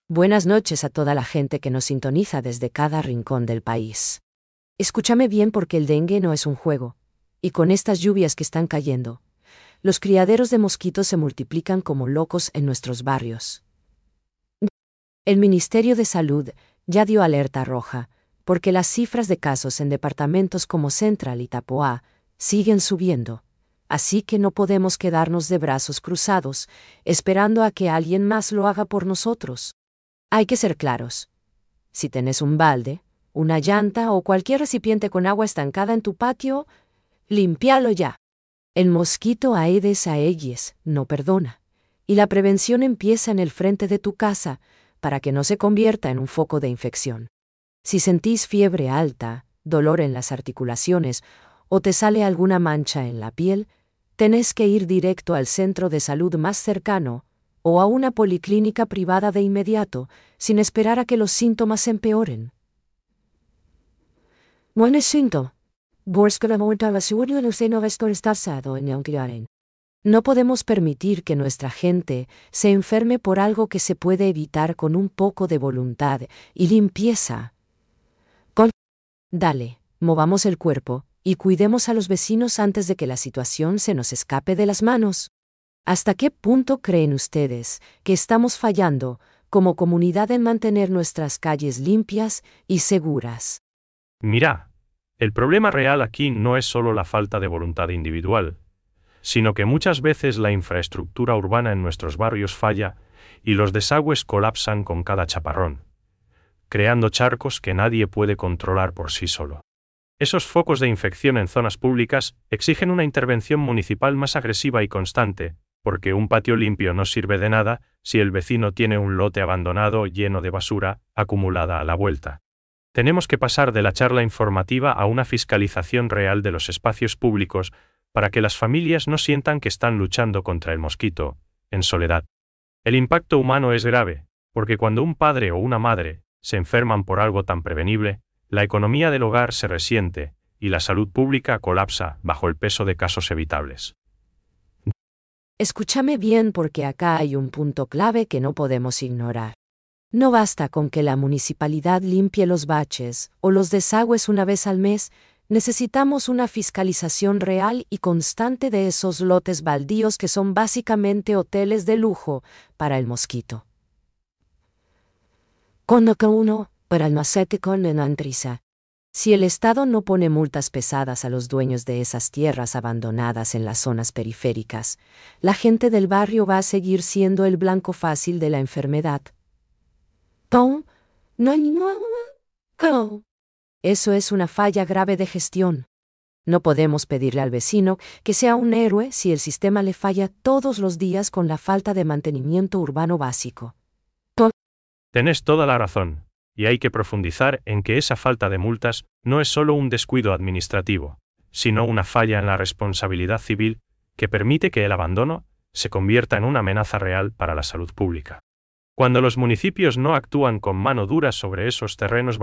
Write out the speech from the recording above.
Buenas noches a toda la gente que nos sintoniza desde cada rincón del país. Escúchame bien porque el dengue no es un juego, y con estas lluvias que están cayendo, los criaderos de mosquitos se multiplican como locos en nuestros barrios. El Ministerio de Salud ya dio alerta roja, porque las cifras de casos en departamentos como Central y Tapoá siguen subiendo, así que no podemos quedarnos de brazos cruzados, esperando a que alguien más lo haga por nosotros. Hay que ser claros. Si tenés un balde, una llanta o cualquier recipiente con agua estancada en tu patio, limpialo ya. El mosquito Aedes aegyes no perdona, y la prevención empieza en el frente de tu casa para que no se convierta en un foco de infección. Si sentís fiebre alta, dolor en las articulaciones o te sale alguna mancha en la piel, tenés que ir directo al centro de salud más cercano o a una policlínica privada de inmediato, sin esperar a que los síntomas empeoren. No podemos permitir que nuestra gente se enferme por algo que se puede evitar con un poco de voluntad y limpieza. Dale, movamos el cuerpo y cuidemos a los vecinos antes de que la situación se nos escape de las manos. ¿Hasta qué punto creen ustedes que estamos fallando como comunidad en mantener nuestras calles limpias y seguras? Mira, el problema real aquí no es solo la falta de voluntad individual, sino que muchas veces la infraestructura urbana en nuestros barrios falla y los desagües colapsan con cada chaparrón, creando charcos que nadie puede controlar por sí solo. Esos focos de infección en zonas públicas exigen una intervención municipal más agresiva y constante, porque un patio limpio no sirve de nada si el vecino tiene un lote abandonado lleno de basura acumulada a la vuelta. Tenemos que pasar de la charla informativa a una fiscalización real de los espacios públicos para que las familias no sientan que están luchando contra el mosquito, en soledad. El impacto humano es grave, porque cuando un padre o una madre se enferman por algo tan prevenible, la economía del hogar se resiente y la salud pública colapsa bajo el peso de casos evitables. Escúchame bien porque acá hay un punto clave que no podemos ignorar. No basta con que la municipalidad limpie los baches o los desagües una vez al mes, necesitamos una fiscalización real y constante de esos lotes baldíos que son básicamente hoteles de lujo para el mosquito. Si el Estado no pone multas pesadas a los dueños de esas tierras abandonadas en las zonas periféricas, la gente del barrio va a seguir siendo el blanco fácil de la enfermedad. Eso es una falla grave de gestión. No podemos pedirle al vecino que sea un héroe si el sistema le falla todos los días con la falta de mantenimiento urbano básico. Tenés toda la razón, y hay que profundizar en que esa falta de multas no es solo un descuido administrativo, sino una falla en la responsabilidad civil que permite que el abandono se convierta en una amenaza real para la salud pública. Cuando los municipios no actúan con mano dura sobre esos terrenos